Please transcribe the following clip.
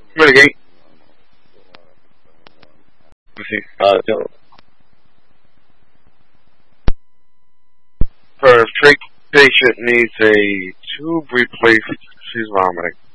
Mitigate. Her trach patient needs a tube replaced. She's vomiting.